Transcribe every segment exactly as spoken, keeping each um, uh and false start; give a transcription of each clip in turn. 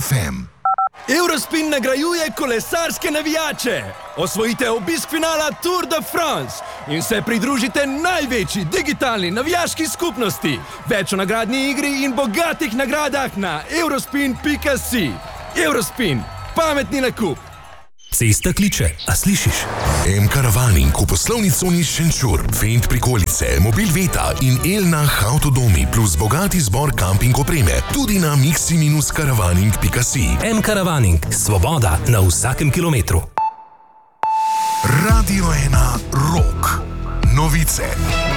ef em. Eurospin nagrajuje kolesarske navijače. Osvojite obisk finala Tour de France in se pridružite največji digitalni navijaški skupnosti. Več o nagradni igri in bogatih nagradah na eurospin pika si. Eurospin, pametni nakup. Cesta kliče, a slišiš? M-Karavaning v poslovni coni Šenčur, Fent prikolice, Mobil Veta in Elnah Avtodomi plus bogati zbor kamping opreme tudi na mixi minus karavaning pika si. M-Karavaning, svoboda na vsakem kilometru. Radio ena Rock. Novice.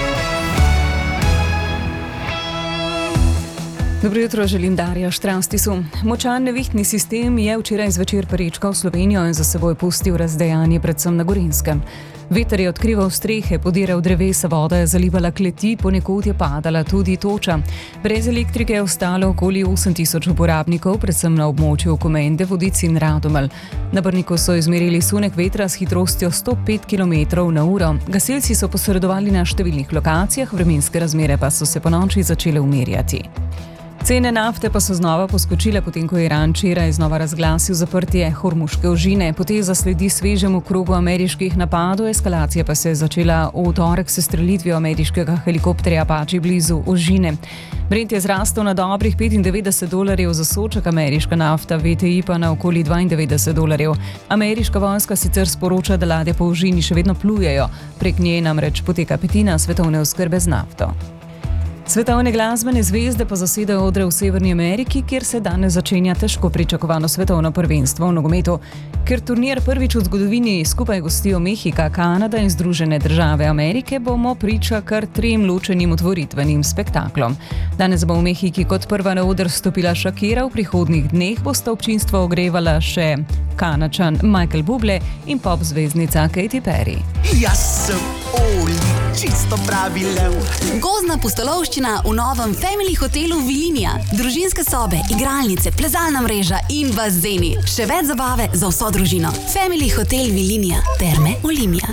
Dobro jutro, želim Darja Štrastisu. Močan nevihtni sistem je včeraj zvečer prečkal Slovenijo in za seboj pustil razdejanje predvsem na Gorenjskem. Veter je odkrival strehe, podiral drevesa, voda je zalivala kleti, ponekod je padala tudi toča. Brez elektrike je ostalo okoli osem tisoč uporabnikov, predvsem na območju Komende, Vodic in Radomelj. Na Brniku so izmerili sunek vetra s hitrostjo sto pet kilometrov na uro. Gasilci so posredovali na številnih lokacijah, vremenske razmere pa so se ponoči začele umirjati. Cene nafte pa so znova poskočile, potem ko je Iran včeraj znova razglasil zaprtje Hormuške ožine. Poteza sledi svežemu krogu ameriških napadov, eskalacija pa se je začela v torek s strelitvijo ameriškega helikopterja Apache blizu ožine. Brent je zrastel na dobrih petindevetdeset dolarjev za sodček, ameriška nafta V T I pa na okoli dvaindevetdeset dolarjev. Ameriška vojska sicer sporoča, da ladje po ožini še vedno plujejo, prek nje namreč poteka petina svetovne oskrbe z nafto. Svetovne glasbene zvezde pa zasedajo odre v Severni Ameriki, kjer se danes začenja težko pričakovano svetovno prvenstvo v nogometu. Ker turnir prvič v zgodovini skupaj gostijo Mehika, Kanada in Združene države Amerike, bomo priča kar trem ločenim otvoritvenim spektaklom. Danes bo v Mehiki kot prva na oder stopila Shakira, v prihodnjih dneh bosta občinstvo ogrevala še Kanačan Michael Bublé in pop zvezdnica Katy Perry. Jaz sem Oli, čisto pravi lev. Gozdna pustolovščina v novem Family hotelu Vilinija. Družinske sobe, igralnice, plezalna mreža in bazeni. Še več zabave za vso družino. Family hotel Vilinija. Terme Olimia.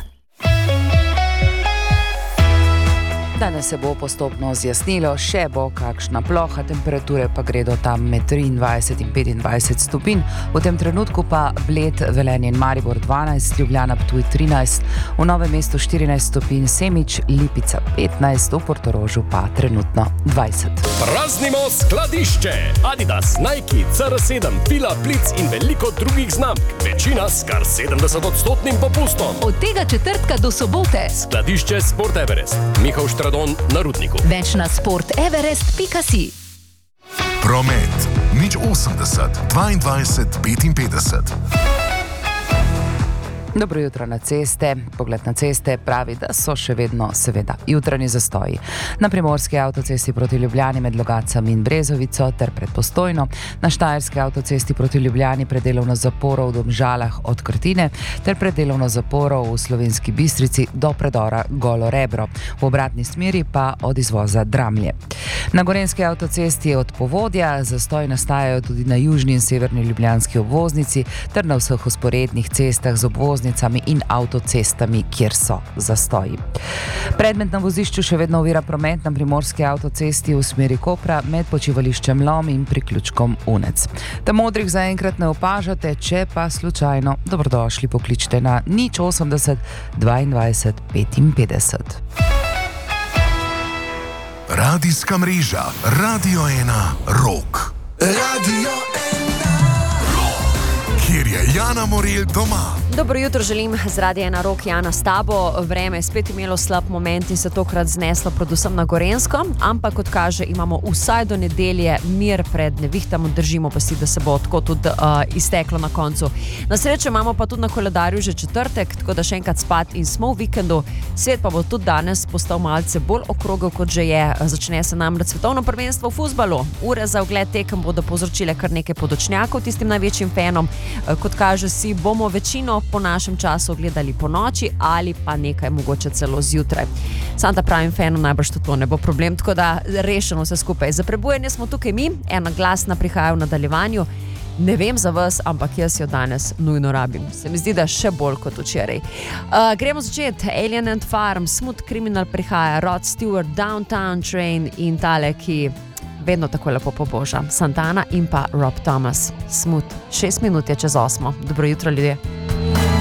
Danes se bo postopno zjasnilo, še bo kakšna ploha, temperature pa gredo tam med triindvajset in petindvajset stopinj. V tem trenutku pa Bled, Velenje in Maribor dvanajst, Ljubljana, Ptuj trinajst, v Novem mestu štirinajst stopinj, Semič, Lipica petnajst, v Portorožu pa trenutno dvajset. Praznimo skladišče! Adidas, Nike, C R sedem, Fila, Blitz in veliko drugih znamk. Večina s kar sedemdeset odstotnim popustom. Od tega četrtka do sobote. Skladišče Sport Everest. Mihael Štradon na Rudniku. Več na sport everest pika si. Promet. Nič osemdeset, dvaindvajset, petinpetdeset. Dobro jutro na ceste. Pogled na ceste pravi, da so še vedno seveda jutranji zastoji. Na primorski avtocesti proti Ljubljani med Logatcem in Brezovico ter pred Postojno, na štajerski avtocesti proti Ljubljani predelovno zaporo v Domžalah od Krtine ter predelovno zaporo v Slovenski Bistrici do predora Golo Rebro, v obratni smeri pa od izvoza Dramlje. Na gorenjski avtocesti od Povodja zastoji nastajajo tudi na južni in severni ljubljanski obvoznici ter na vseh vzporednih cestah z obvoznicami in avtocestami, kjer so zastoji. Predmet na vozišču še vedno ovira promet na primorski avtocesti v smeri Kopra med počivališčem Lom in priključkom Unec. Tam modrih zaenkrat ne opažate, če pa slučajno, dobrodošli, pokličite na nič osemdeset, dvaindvajset, petinpetdeset. Radijska mreža Radio ena Rock. Radio ena Rock. Kjer je Jana Morel doma. Dobro jutro želim z Radia ena Rock, Jana s tabo. Vreme je spet imelo slab moment in se tokrat zneslo predvsem na Gorenjsko, ampak kot kaže imamo vsaj do nedelje mir pred nevihtami, držimo pa si, da se bo tako tudi uh, izteklo na koncu. Na srečo imamo pa tudi na koledarju že četrtek, tako da še enkrat spat in smo v vikendu. Svet pa bo tudi danes postal malce bolj okrogel, kot že je. Začne se namreč svetovno prvenstvo v fuzbalu. Ure za ogled tekem bodo povzročile kar nekaj podočnjakov tistim največjim fenom. Kot kaže si bomo večino po našem času gledali po noči ali pa nekaj mogoče celo zjutraj. Sam ta pravim fenom najbrž to ne bo problem, tako da rešeno vse skupaj. Za prebujanje smo tukaj mi, ena glasna prihaja v nadaljevanju. Ne vem za vas, ampak jaz jo danes nujno rabim. Se mi zdi, da še bolj kot včeraj. Uh, gremo začeti. Alien and Farm, Smooth Criminal prihaja, Rod Stewart, Downtown Train in tale, ki vedno tako lepo poboža. Santana in pa Rob Thomas. Smooth. Šest minut je čez osmo. Dobro jutro, ljudje.